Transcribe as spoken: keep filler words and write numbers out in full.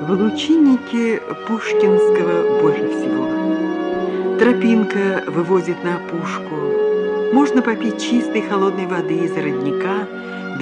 В лучиннике Пушкинского больше всего. Тропинка выводит на опушку. Можно попить чистой холодной воды из родника,